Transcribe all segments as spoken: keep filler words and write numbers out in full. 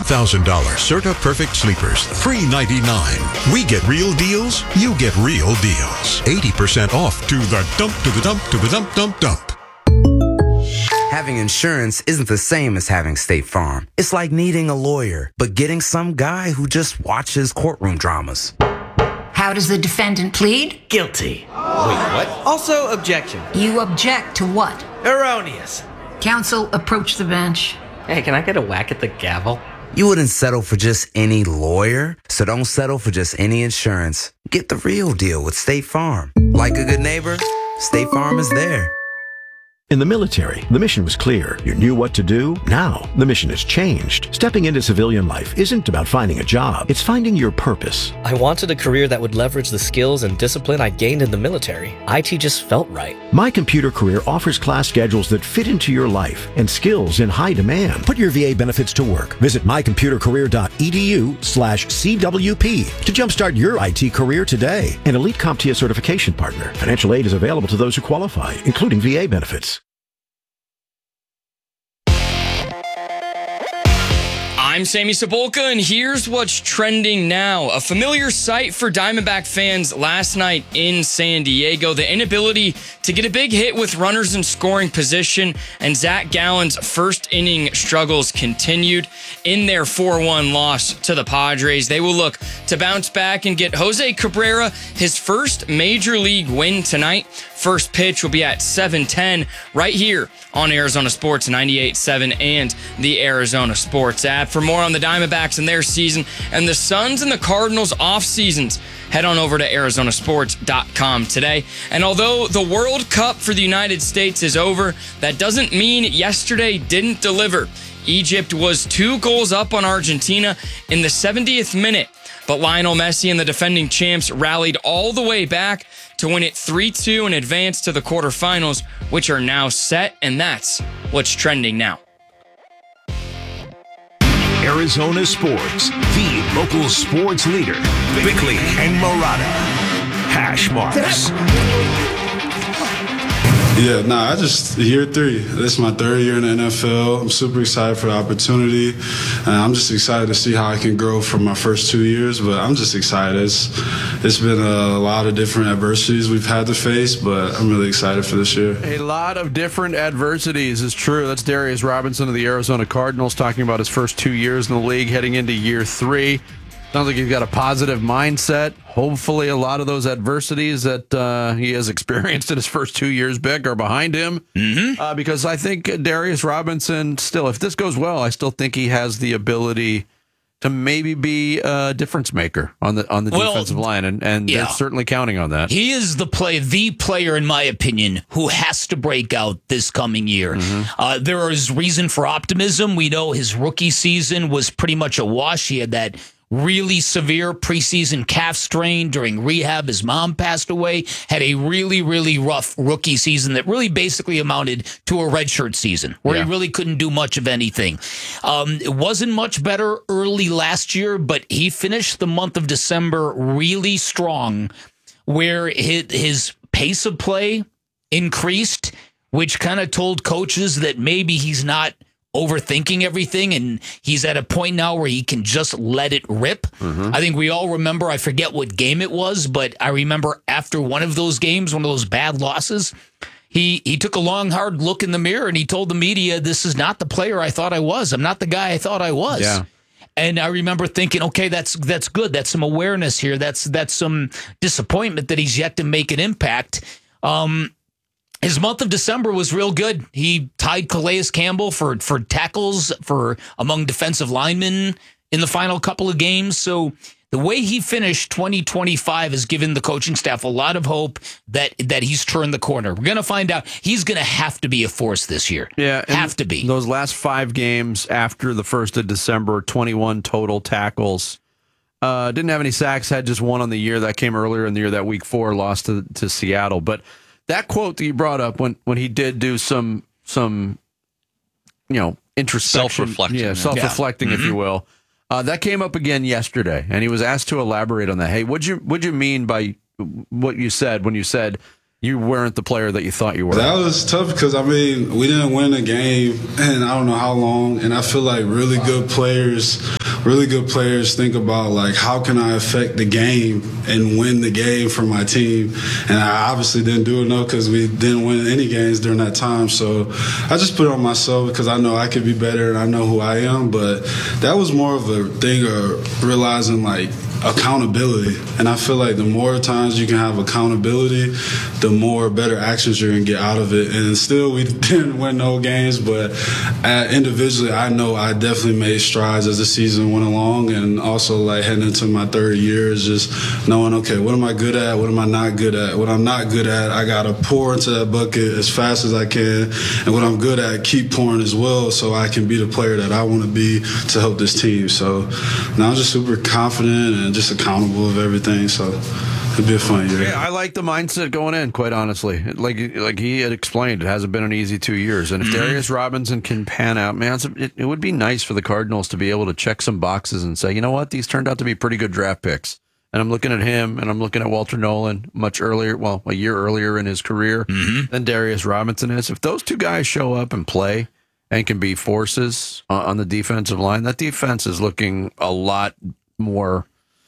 thousand dollars Certa Perfect Sleepers, three ninety-nine. We get real deals, you get real deals. eighty percent off to the dump, to the dump, to the dump, dump, dump. Having insurance isn't the same as having State Farm. It's like needing a lawyer, but getting some guy who just watches courtroom dramas. How does the defendant plead? Guilty. Wait, what? Also, objection. You object to what? Erroneous. Counsel, approach the bench. Hey, can I get a whack at the gavel? You wouldn't settle for just any lawyer, so don't settle for just any insurance. Get the real deal with State Farm. Like a good neighbor, State Farm is there. In the military, the mission was clear. You knew what to do. Now, the mission has changed. Stepping into civilian life isn't about finding a job. It's finding your purpose. I wanted a career that would leverage the skills and discipline I gained in the military. I T just felt right. My Computer Career offers class schedules that fit into your life and skills in high demand. Put your V A benefits to work. Visit mycomputercareer.edu slash CWP to jumpstart your I T career today. An Elite CompTIA certification partner. Financial aid is available to those who qualify, including V A benefits. I'm Sammy Cebulka, and here's what's trending now. A familiar sight for Diamondback fans last night in San Diego. The inability to get a big hit with runners in scoring position, and Zach Gallen's first inning struggles continued in their four one loss to the Padres. They will look to bounce back and get Jose Cabrera his first major league win tonight. First pitch will be at seven ten right here on Arizona Sports ninety-eight point seven and the Arizona Sports app. For more on the Diamondbacks and their season and the Suns and the Cardinals off seasons, head on over to Arizona Sports dot com today. And although the World Cup for the United States is over, that doesn't mean yesterday didn't deliver. Egypt was two goals up on Argentina in the seventieth minute, but Lionel Messi and the defending champs rallied all the way back to win it three two and advance to the quarterfinals, which are now set, and that's what's trending now. Arizona Sports, the local sports leader. Bickley and Murata. Hash marks. Yeah, nah, I just, year three. This is my third year in the N F L. I'm super excited for the opportunity. And I'm just excited to see how I can grow from my first two years. But I'm just excited. It's, it's been a lot of different adversities we've had to face, but I'm really excited for this year. A lot of different adversities is true. That's Darius Robinson of the Arizona Cardinals talking about his first two years in the league heading into year three. Sounds like he's got a positive mindset. Hopefully a lot of those adversities that uh, he has experienced in his first two years, Bick, are behind him. Mm-hmm. Uh, because I think Darius Robinson still, if this goes well, I still think he has the ability to maybe be a difference maker on the on the well, defensive line, and, and yeah. they're certainly counting on that. He is the play, the player, in my opinion, who has to break out this coming year. Mm-hmm. Uh, there is reason for optimism. We know his rookie season was pretty much a wash. He had that really severe preseason calf strain during rehab. His mom passed away, had a really, really rough rookie season that really basically amounted to a redshirt season where yeah. he really couldn't do much of anything. Um, it wasn't much better early last year, but he finished the month of December really strong, where his, his pace of play increased, which kind of told coaches that maybe he's not overthinking everything, and he's at a point now where he can just let it rip. Mm-hmm. I think we all remember, I forget what game it was, but I remember after one of those games, one of those bad losses, he he took a long, hard look in the mirror and he told the media, this is not the player I thought I was. I'm not the guy I thought I was. Yeah. And I remember thinking, okay, that's that's good. That's some awareness here. That's that's some disappointment that he's yet to make an impact. Um, His month of December was real good. He tied Calais Campbell for, for tackles for among defensive linemen in the final couple of games. So the way he finished twenty twenty-five has given the coaching staff a lot of hope that that he's turned the corner. We're going to find out. He's going to have to be a force this year. Yeah, have to be. Those last five games after the first of December, twenty-one total tackles. Uh, didn't have any sacks, had just one on the year. That came earlier in the year, that week four loss to, to Seattle. But that quote that you brought up when, when he did do some, some you know, introspection. Self-reflecting. Yeah, self-reflecting, yeah. if mm-hmm. you will. Uh, that came up again yesterday, and he was asked to elaborate on that. Hey, what'd you, what'd you mean by what you said when you said you weren't the player that you thought you were? That was tough because, I mean, we didn't win a game in I don't know how long, and I feel like really good players really good players think about, like, how can I affect the game and win the game for my team? And I obviously didn't do enough because we didn't win any games during that time. So I just put it on myself because I know I could be better and I know who I am. But that was more of a thing of realizing, like, accountability. And I feel like the more times you can have accountability, the more better actions you're going to get out of it. And still, we didn't win no games, but at, individually, I know I definitely made strides as the season went along. And also, like, heading into my third year is just knowing, okay, what am I good at? What am I not good at? What I'm not good at, I got to pour into that bucket as fast as I can. And what I'm good at, keep pouring as well so I can be the player that I want to be to help this team. So now I'm just super confident and just accountable of everything. So it'd be a fun year. Yeah, I like the mindset going in, quite honestly. Like like he had explained, it hasn't been an easy two years. And if Mm-hmm. Darius Robinson can pan out, man, it's, it, it would be nice for the Cardinals to be able to check some boxes and say, you know what, these turned out to be pretty good draft picks. And I'm looking at him, and I'm looking at Walter Nolan much earlier, well, a year earlier in his career Mm-hmm. than Darius Robinson is. If those two guys show up and play and can be forces on, on the defensive line, that defense is looking a lot more,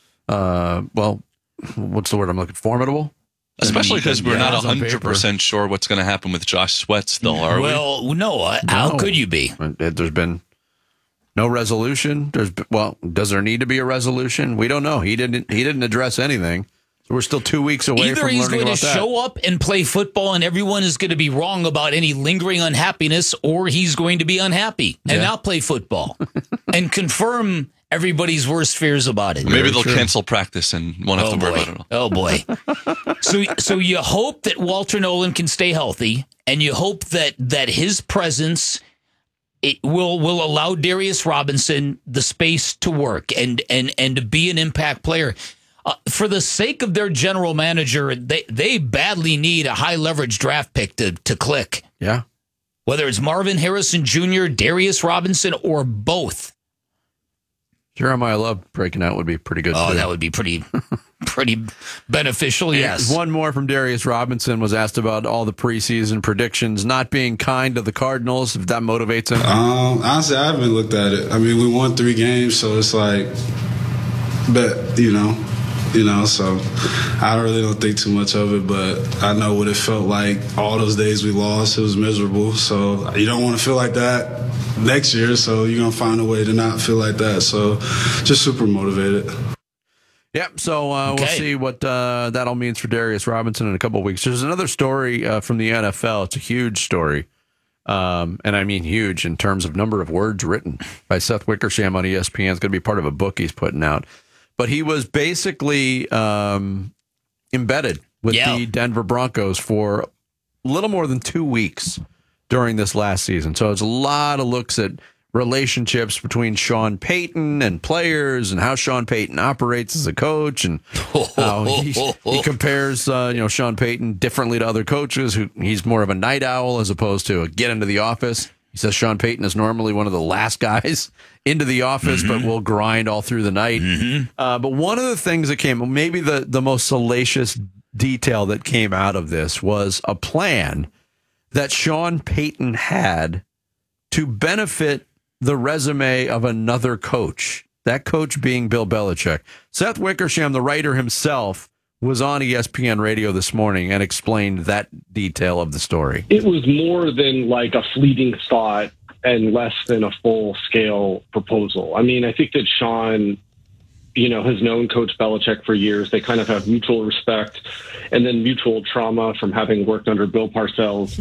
uh, well, what's the word I'm looking for? Formidable? Especially because we're Yeah, not it's on one hundred percent sure what's going to happen with Josh Sweat still, are we? Well, no. uh, How No. could you be? There's been no resolution. There's well, does there need to be a resolution? We don't know. He didn't. He didn't address anything. So we're still two weeks away Either from he's learning going to about that. show up and play football, and everyone is going to be wrong about any lingering unhappiness, or he's going to be unhappy and Yeah. not play football and confirm everybody's worst fears about it. Maybe they'll cancel practice and won't have Oh to worry boy. about it all. Oh boy. so so you hope that Walter Nolan can stay healthy, and you hope that that his presence it will will allow Darius Robinson the space to work and and and to be an impact player. Uh, for the sake of their general manager, they they badly need a high leverage draft pick to to click. Yeah. Whether it's Marvin Harrison Junior, Darius Robinson, or both. Jeremiah Love breaking out would be pretty good. Oh, too. that would be pretty pretty beneficial, yes. One more from Darius Robinson was asked about all the preseason predictions not being kind to the Cardinals, if that motivates him. Um, honestly, I haven't looked at it. I mean, we won three games, so it's like, but, you know, you know, so I really don't think too much of it, but I know what it felt like all those days we lost. It was miserable. So you don't want to feel like that next year, so you're going to find a way to not feel like that. So just super motivated. Yep. So uh, Okay. we'll see what uh, that all means for Darius Robinson in a couple of weeks. There's another story uh, from the N F L. It's a huge story. Um, and I mean huge in terms of number of words written by Seth Wickersham on E S P N. It's going to be part of a book he's putting out. But he was basically um, embedded with Yeah. the Denver Broncos for a little more than two weeks during this last season. So it's a lot of looks at relationships between Sean Payton and players and how Sean Payton operates as a coach and how he, he compares uh, you know Sean Payton differently to other coaches who he's more of a night owl as opposed to a get into the office. He says Sean Payton is normally one of the last guys into the office, Mm-hmm. but will grind all through the night. Uh, but one of the things that came, maybe the, the most salacious detail that came out of this was a plan that Sean Payton had to benefit the resume of another coach, that coach being Bill Belichick. Seth Wickersham, the writer himself, was on E S P N radio this morning and explained that detail of the story. It was more than like a fleeting thought and less than a full-scale proposal. I mean, I think that Sean, you know, has known Coach Belichick for years. They kind of have mutual respect and then mutual trauma from having worked under Bill Parcells.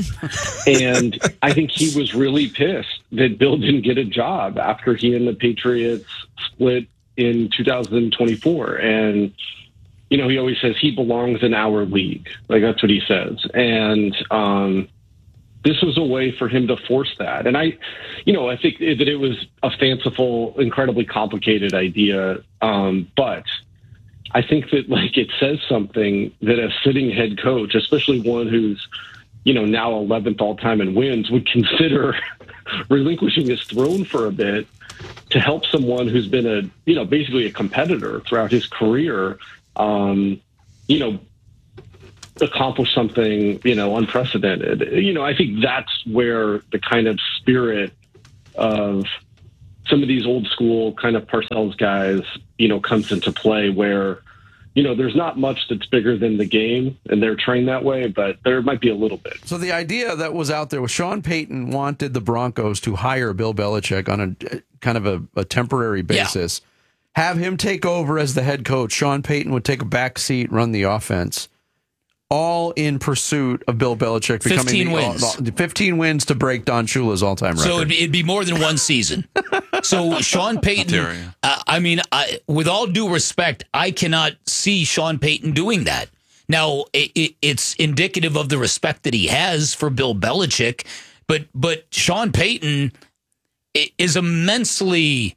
And I think he was really pissed that Bill didn't get a job after he and the Patriots split in two thousand twenty-four. And, you know, he always says he belongs in our league. Like, that's what he says. And, um, this was a way for him to force that. And I, you know, I think that it was a fanciful, incredibly complicated idea. Um, but I think that, like, it says something that a sitting head coach, especially one who's, you know, now eleventh all time in wins, would consider relinquishing his throne for a bit to help someone who's been a, you know, basically a competitor throughout his career, um, you know, accomplish something, you know, unprecedented. You know, I think that's where the kind of spirit of some of these old school kind of Parcells guys, you know, comes into play where, you know, there's not much that's bigger than the game, and they're trained that way, but there might be a little bit. So the idea that was out there was Sean Payton wanted the Broncos to hire Bill Belichick on a kind of a, a temporary basis, yeah. have him take over as the head coach. Sean Payton would take a back seat, run the offense, all in pursuit of Bill Belichick becoming fifteen the, wins. Uh, fifteen wins to break Don Shula's all-time record. So it'd be, it'd be more than one season. So Sean Payton, uh, I mean, I, with all due respect, I cannot see Sean Payton doing that. Now, it, it, it's indicative of the respect that he has for Bill Belichick, but but Sean Payton is immensely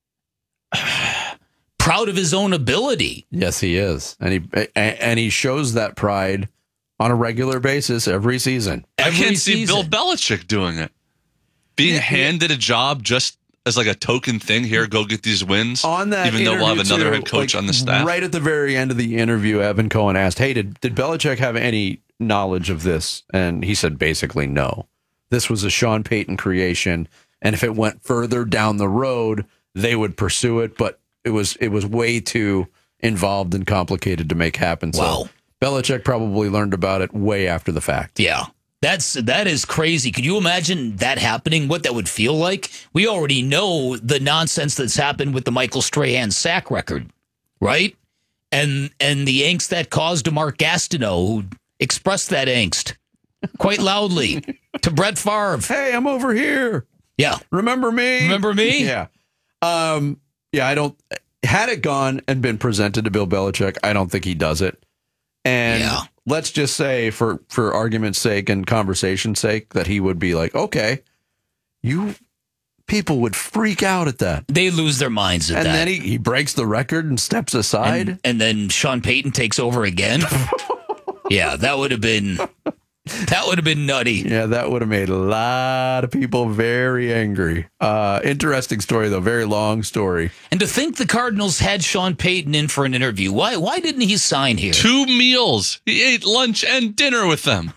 proud of his own ability. Yes, he is, and he and he shows that pride on a regular basis every season. I Every can't see season. Bill Belichick doing it. Being Yeah, handed a job just as like a token thing. Here, go get these wins. On that, even though we'll have interview, another too, head coach like, on the staff. Right at the very end of the interview, Evan Cohen asked, "Hey, did did Belichick have any knowledge of this?" And he said, basically, no. This was a Sean Payton creation, and if it went further down the road, they would pursue it. But it was it was way too involved and complicated to make happen. So Wow. Belichick probably learned about it way after the fact. Yeah. That's that is crazy. Could you imagine that happening? What that would feel like? We already know the nonsense that's happened with the Michael Strahan sack record, right? And and the angst that caused to Mark Gastineau, who expressed that angst quite loudly to Brett Favre. Hey, I'm over here. Yeah, remember me? Remember me? Yeah, um, yeah. I don't. Had it gone and been presented to Bill Belichick, I don't think he does it. And Yeah. let's just say, for, for argument's sake and conversation's sake, that he would be like, okay, you people would freak out at that. They lose their minds at and that. then he, he breaks the record and steps aside. And, and then Sean Payton takes over again. Yeah, that would have been that would have been nutty. Yeah, that would have made a lot of people very angry. Uh, interesting story, though. Very long story. And to think the Cardinals had Sean Payton in for an interview. Why Why didn't he sign here? Two meals. He ate lunch and dinner with them.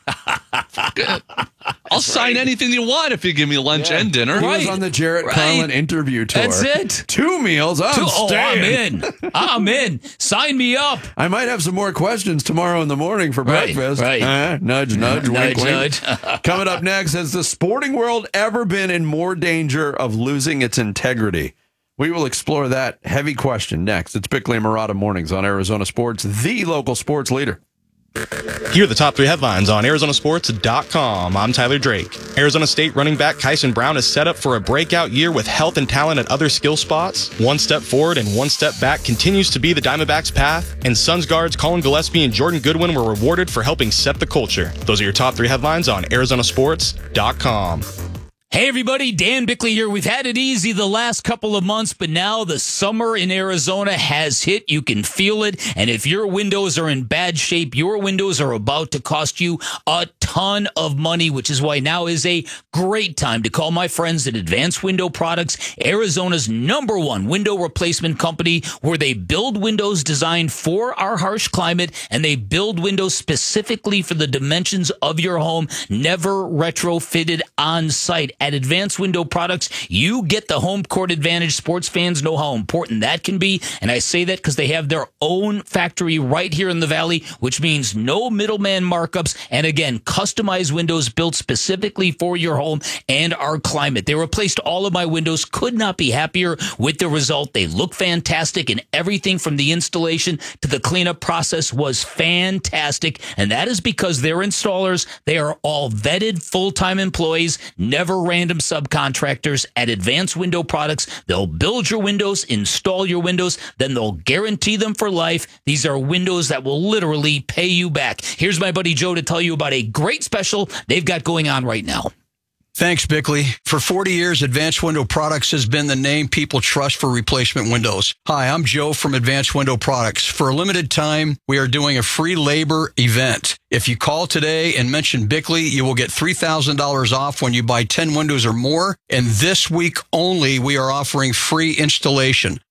I'll sign anything you want if you give me lunch and dinner. He was on the Jarrett right. Carlin interview tour. That's it. Two meals. I'm Two- oh, I'm staying. in. I'm in. Sign me up. I might have some more questions tomorrow in the morning for Right, breakfast. right. Uh, nudge, nudge, wink, Nudge, wink. nudge. Coming up next, has the sporting world ever been in more danger of losing its integrity? We will explore that heavy question next. It's Bickley and Murata Mornings on Arizona Sports, the local sports leader. Here are the top three headlines on Arizona Sports dot com. I'm Tyler Drake. Arizona State running back Kyson Brown is set up for a breakout year with health and talent at other skill spots. One step forward and one step back continues to be the Diamondbacks' path, and Suns guards Colin Gillespie and Jordan Goodwin were rewarded for helping set the culture. Those are your top three headlines on Arizona Sports dot com. Hey everybody, Dan Bickley here. We've had it easy the last couple of months, but now the summer in Arizona has hit. You can feel it. And if your windows are in bad shape, your windows are about to cost you a ton of money, which is why now is a great time to call my friends at Advanced Window Products, Arizona's number one window replacement company, where they build windows designed for our harsh climate, and they build windows specifically for the dimensions of your home, never retrofitted on site. At Advanced Window Products, you get the home court advantage. Sports fans know how important that can be. And I say that because they have their own factory right here in the Valley, which means no middleman markups. And again, customized windows built specifically for your home and our climate. They replaced all of my windows. Could not be happier with the result. They look fantastic, and everything from the installation to the cleanup process was fantastic. And that is because their installers, they are all vetted full-time employees, never random subcontractors. At Advanced Window Products, they'll build your windows, install your windows, then they'll guarantee them for life. These are windows that will literally pay you back. Here's my buddy Joe to tell you about a great special they've got going on right now. Thanks, Bickley. For forty years, Advanced Window Products has been the name people trust for replacement windows. Hi, I'm Joe from Advanced Window Products. For a limited time, we are doing a free labor event. If you call today and mention Bickley, you will get three thousand dollars off when you buy ten windows or more. And this week only, we are offering free installation.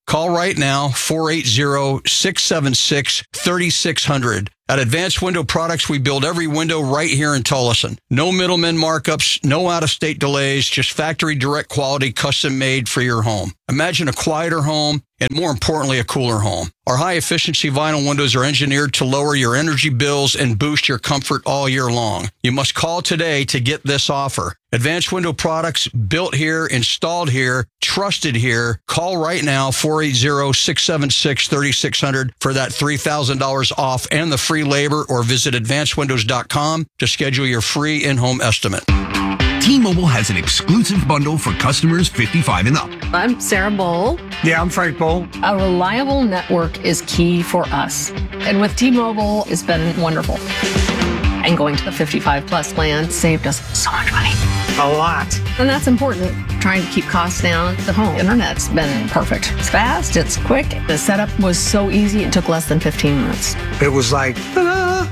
Call right now, four eight zero, six seven six, three six zero zero. At Advanced Window Products, we build every window right here in Tullison. No middleman markups, no out-of-state delays, just factory direct quality, custom made for your home. Imagine a quieter home and, more importantly, a cooler home. Our high-efficiency vinyl windows are engineered to lower your energy bills and boost your comfort all year long. You must call today to get this offer. Advanced Window Products, built here, installed here, trusted here. Call right now, four eight zero, six seven six, three six zero zero for that three thousand dollars off and the free labor, or visit advanced windows dot com to schedule your free in-home estimate. T-Mobile has an exclusive bundle for customers fifty-five and up. I'm Sarah Bowl. Yeah, I'm Frank Bowl. A reliable network is key for us. And with T-Mobile, it's been wonderful. And going to the fifty-five plus plan saved us so much money. A lot. And that's important. Trying to keep costs down. The home internet's been perfect. It's fast, it's quick. The setup was so easy, it took less than fifteen minutes. It was like, ta-da!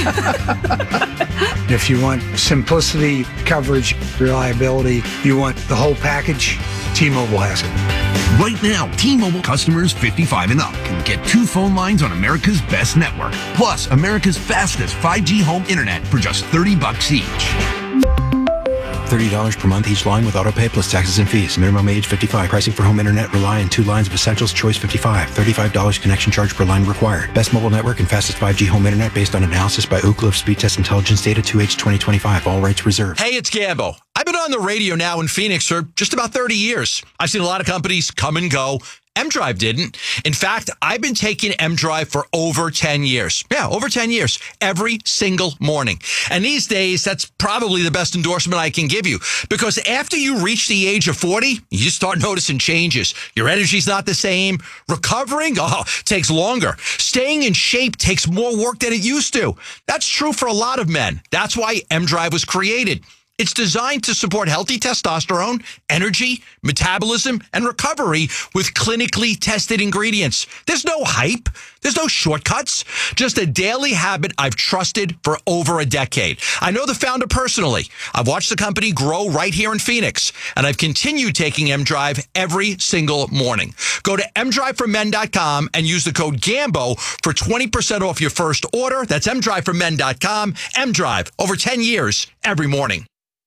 If you want simplicity, coverage, reliability, you want the whole package, T-Mobile has it. Right now, T-Mobile customers fifty-five and up can get two phone lines on America's best network, plus America's fastest five G home internet for just thirty bucks each. thirty dollars per month each line with autopay plus taxes and fees. Minimum age fifty-five. Pricing for home internet rely on two lines of Essentials Choice fifty-five. thirty-five dollars connection charge per line required. Best mobile network and fastest five G home internet based on analysis by Ookla of Speed Test Intelligence data two H twenty twenty-five. All rights reserved. Hey, it's Gambo. I've been on the radio now in Phoenix for just about thirty years. I've seen a lot of companies come and go. M-Drive didn't. In fact, I've been taking M-Drive for over ten years. Yeah, over ten years. Every single morning. And these days, that's probably the best endorsement I can give you. Because after you reach the age of forty, you start noticing changes. Your energy's not the same. Recovering, oh, takes longer. Staying in shape takes more work than it used to. That's true for a lot of men. That's why M-Drive was created. It's designed to support healthy testosterone, energy, metabolism, and recovery with clinically tested ingredients. There's no hype. There's no shortcuts. Just a daily habit I've trusted for over a decade. I know the founder personally. I've watched the company grow right here in Phoenix, and I've continued taking M-Drive every single morning. Go to m drive for men dot com and use the code GAMBO for twenty percent off your first order. That's m drive for men dot com. M-Drive, over ten years, every morning.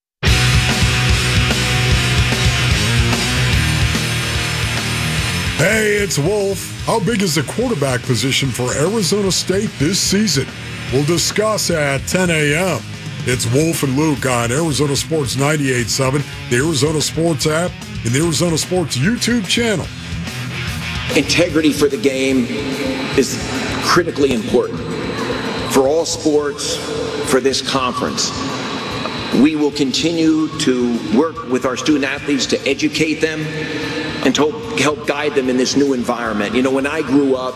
Hey, it's Wolf. How big is the quarterback position for Arizona State this season? We'll discuss at ten a.m. It's Wolf and Luke on Arizona Sports ninety-eight point seven, the Arizona Sports app, and the Arizona Sports YouTube channel. Integrity for the game is critically important for all sports, for this conference. We will continue to work with our student athletes to educate them and to help guide them in this new environment. You know, when I grew up,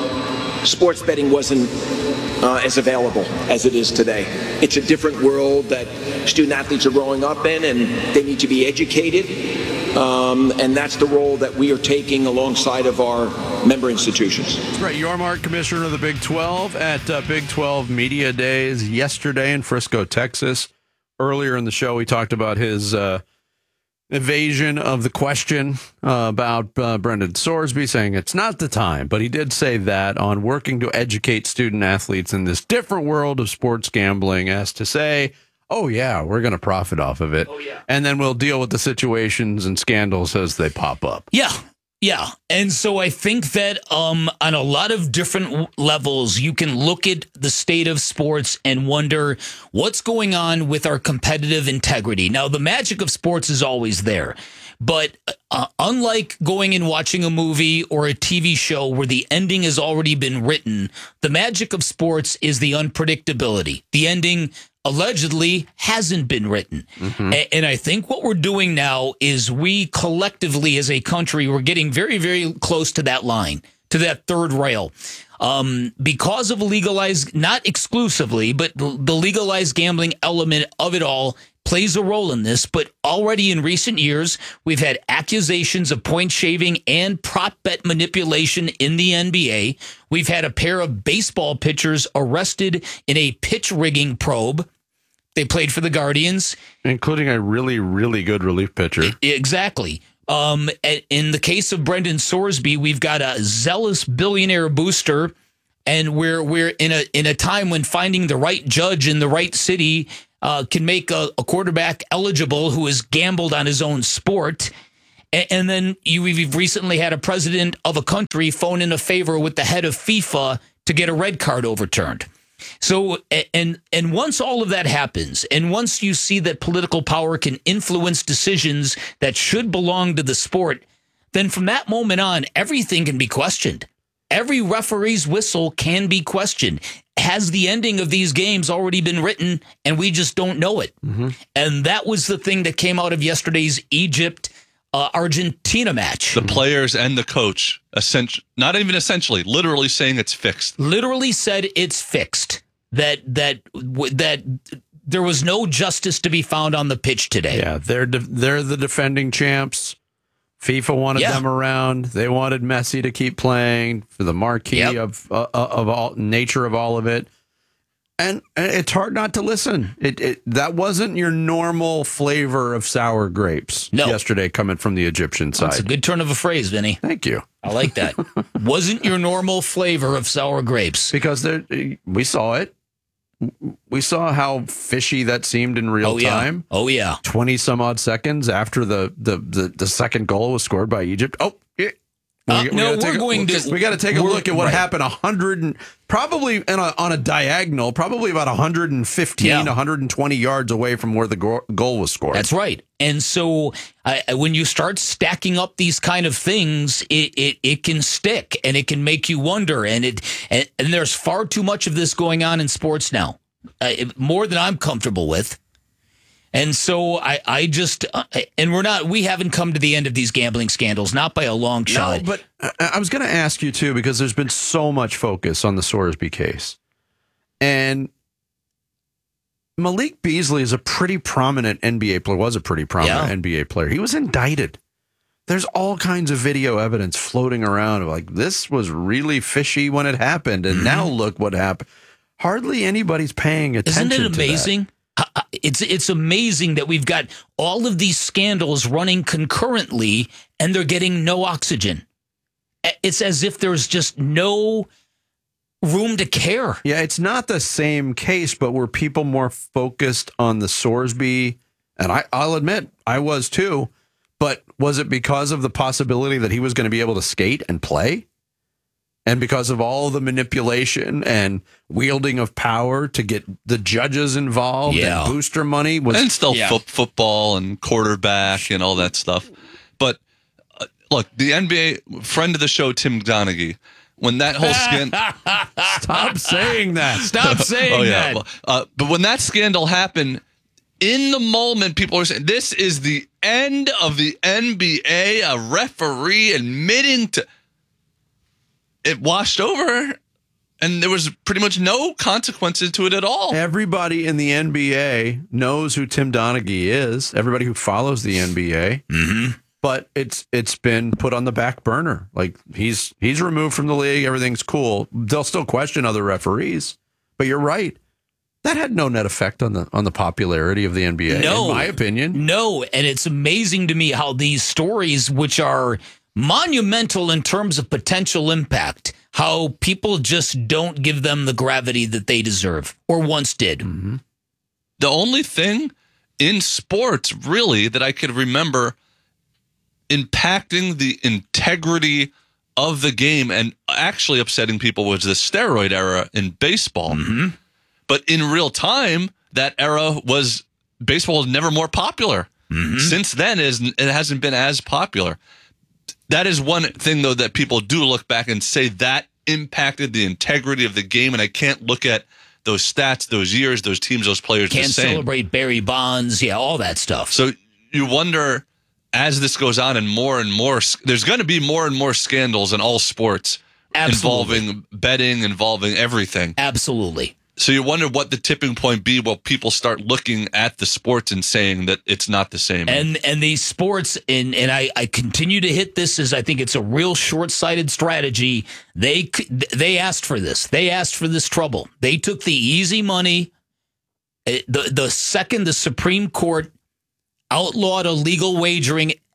sports betting wasn't uh, as available as it is today. It's a different world that student athletes are growing up in, and they need to be educated. Um, and that's the role that we are taking alongside of our member institutions. That's right. Yormark, commissioner of the Big twelve, at uh, Big twelve Media Days yesterday in Frisco, Texas. Earlier in the show, we talked about his uh, evasion of the question uh, about uh, Brendan Sorsby, saying it's not the time. But he did say that on working to educate student athletes in this different world of sports gambling, as to say, oh, yeah, we're going to profit off of it. Oh, yeah. And then we'll deal with the situations and scandals as they pop up. Yeah. Yeah. And so I think that um, on a lot of different levels, you can look at the state of sports and wonder what's going on with our competitive integrity. Now, the magic of sports is always there. But uh, unlike going and watching a movie or a T V show where the ending has already been written, the magic of sports is the unpredictability. The ending allegedly hasn't been written. Mm-hmm. A- and I think what we're doing now is we collectively as a country, we're getting very, very close to that line, to that third rail. Um, because of legalized, not exclusively, but the legalized gambling element of it all plays a role in this. But already in recent years, we've had accusations of point shaving and prop bet manipulation in the N B A. We've had a pair of baseball pitchers arrested in a pitch rigging probe. They played for the Guardians. Including a really, really good relief pitcher. Exactly. Um, in the case of Brendan Sorsby, we've got a zealous billionaire booster, and we're we're in a in a time when finding the right judge in the right city uh, can make a, a quarterback eligible who has gambled on his own sport. And, and then you, we've recently had a president of a country phone in a favor with the head of FIFA to get a red card overturned. So, and and once all of that happens, and once you see that political power can influence decisions that should belong to the sport, then from that moment on, everything can be questioned. Every referee's whistle can be questioned. Has the ending of these games already been written, and we just don't know it? Mm-hmm. And that was the thing that came out of yesterday's Egypt uh, Argentina match. The players and the coach, essentially, not even essentially, literally saying it's fixed. Literally said it's fixed. That that that there was no justice to be found on the pitch today. Yeah, they're de- they're the defending champs. FIFA wanted yeah. them around. They wanted Messi to keep playing for the marquee yep. of uh, of all nature of all of it. And, and it's hard not to listen. It, it that wasn't your normal flavor of sour grapes no. yesterday coming from the Egyptian side. That's a good turn of a phrase, Vinny. Thank you. I like that. Wasn't your normal flavor of sour grapes. Because there, we saw it. We saw how fishy that seemed in real oh, yeah. time. Oh, yeah. twenty some odd seconds after the, the, the, the second goal was scored by Egypt. Oh, yeah. Uh, we, we no, we're a, going we, to. We got to take a look at what right. happened. A hundred and probably in a, on a diagonal, probably about one hundred fifteen, yeah. one hundred twenty yards away from where the go- goal was scored. That's right. And so, uh, when you start stacking up these kind of things, it, it it can stick and it can make you wonder. And it and, and there's far too much of this going on in sports now, uh, more than I'm comfortable with. And so I, I just, uh, and we're not, we haven't come to the end of these gambling scandals, not by a long shot. No, but I was going to ask you too, because there's been so much focus on the Sorsby case. And Malik Beasley is a pretty prominent N B A player, was a pretty prominent yeah. N B A player. He was indicted. There's all kinds of video evidence floating around of like, this was really fishy when it happened. And mm-hmm. now look what happened. Hardly anybody's paying attention to that. Isn't it amazing? It's it's amazing that we've got all of these scandals running concurrently and they're getting no oxygen. It's as if there's just no room to care. Yeah, it's not the same case, but were people more focused on the Sorsby? And I, I'll admit, I was too. But was it because of the possibility that he was going to be able to skate and play? And because of all the manipulation and wielding of power to get the judges involved yeah. and booster money was and still yeah. fo- football and quarterback and all that stuff. But uh, look, the N B A friend of the show, Tim Donaghy, when that whole scandal, stop saying that, stop saying oh, yeah. that. Well, uh, but when that scandal happened, in the moment, people were saying this is the end of the N B A. A referee admitting to. It washed over, and there was pretty much no consequences to it at all. Everybody in the N B A knows who Tim Donaghy is. Everybody who follows the N B A, mm-hmm. but it's it's been put on the back burner. Like he's he's removed from the league. Everything's cool. They'll still question other referees, but you're right. That had no net effect on the on the popularity of the N B A, no, in my opinion. No, and it's amazing to me how these stories, which are monumental in terms of potential impact, how people just don't give them the gravity that they deserve or once did. Mm-hmm. The only thing in sports, really, that I could remember impacting the integrity of the game and actually upsetting people was the steroid era in baseball. Mm-hmm. But in real time, that era was baseball was never more popular. Mm-hmm. Since then, it hasn't been as popular. That is one thing, though, that people do look back and say that impacted the integrity of the game. And I can't look at those stats, those years, those teams, those players Can't the same. celebrate Barry Bonds. Yeah, all that stuff. So you wonder, as this goes on and more and more, there's going to be more and more scandals in all sports. Absolutely. Involving betting, involving everything. Absolutely. So you wonder what the tipping point be while people start looking at the sports and saying that it's not the same. And and these sports, and, and I, I continue to hit this as I think it's a real short-sighted strategy. They they asked for this. They asked for this trouble. They took the easy money. The, the second the Supreme Court outlawed illegal wagering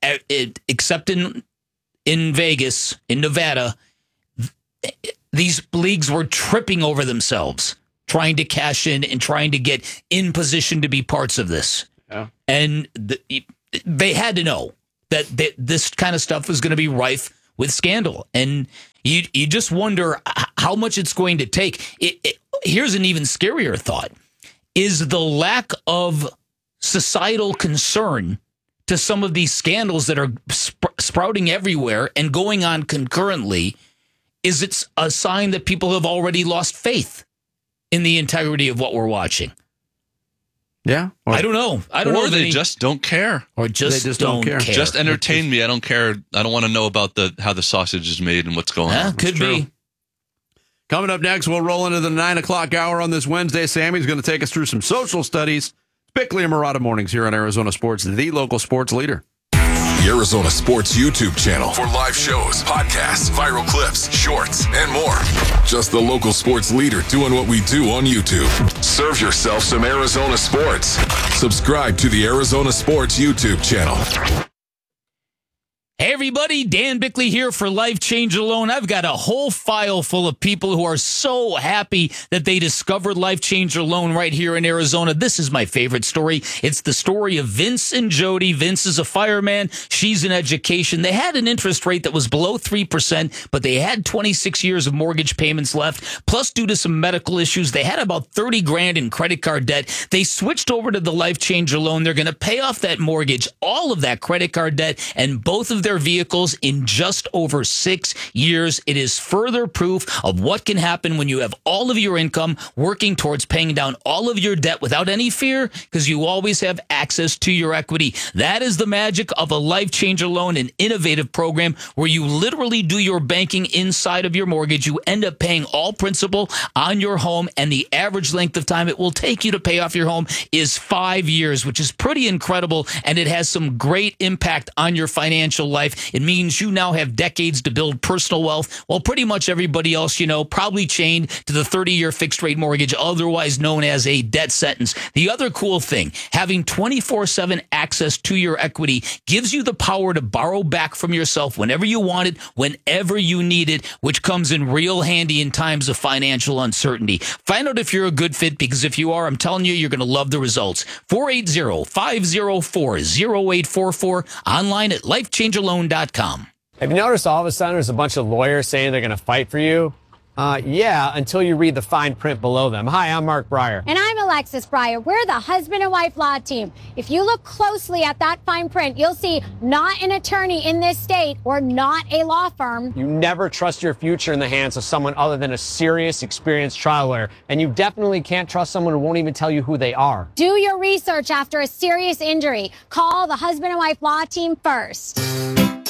except in in Vegas, in Nevada, these leagues were tripping over themselves, trying to cash in and trying to get in position to be parts of this. Yeah. And the, they had to know that, that this kind of stuff was going to be rife with scandal. And you you just wonder how much it's going to take. It, it, here's an even scarier thought. Is the lack of societal concern to some of these scandals that are sp- sprouting everywhere and going on concurrently, is it a sign that people have already lost faith in the integrity of what we're watching? Yeah. Or, I don't know. I don't or know. Or they any, just don't care. Or just, they just don't, don't care. care. Just entertain me. I don't care. I don't want to know about the how the sausage is made and what's going yeah, on. Could be. Coming up next, we'll roll into the nine o'clock hour on this Wednesday. Sammy's going to take us through some social studies. Bickley and Murata Mornings here on Arizona Sports, the local sports leader. The Arizona Sports YouTube channel for live shows, podcasts, viral clips, shorts, and more. Just the local sports leader doing what we do on YouTube. Serve yourself some Arizona sports. Subscribe to the Arizona Sports YouTube channel. Hey everybody, Dan Bickley here for Life Change Alone. I've got a whole file full of people who are so happy that they discovered Life Change Alone right here in Arizona. This is my favorite story. It's the story of Vince and Jody. Vince is a fireman. She's in education. They had an interest rate that was below three percent, but they had twenty-six years of mortgage payments left. Plus, due to some medical issues, they had about thirty grand in credit card debt. They switched over to the Life Change Alone. They're going to pay off that mortgage, all of that credit card debt, and both of their vehicles in just over six years. It is further proof of what can happen when you have all of your income working towards paying down all of your debt without any fear, because you always have access to your equity. That is the magic of a Life Changer Loan, an innovative program where you literally do your banking inside of your mortgage. You end up paying all principal on your home, and the average length of time it will take you to pay off your home is five years, which is pretty incredible, and it has some great impact on your financial life. It means you now have decades to build personal wealth, while pretty much everybody else you know probably chained to the thirty-year fixed-rate mortgage, otherwise known as a debt sentence. The other cool thing, having twenty-four seven access to your equity gives you the power to borrow back from yourself whenever you want it, whenever you need it, which comes in real handy in times of financial uncertainty. Find out if you're a good fit, because if you are, I'm telling you, you're going to love the results. four eight zero, five zero four, zero eight four four, online at life change alone dot com. Have you noticed all of a sudden there's a bunch of lawyers saying they're going to fight for you? Uh, yeah, until you read the fine print below them. Hi, I'm Mark Breyer. And I'm Alexis Breyer. We're the husband and wife law team. If you look closely at that fine print, you'll see not an attorney in this state or not a law firm. You never trust your future in the hands of someone other than a serious, experienced trial lawyer. And you definitely can't trust someone who won't even tell you who they are. Do your research after a serious injury. Call the husband and wife law team first.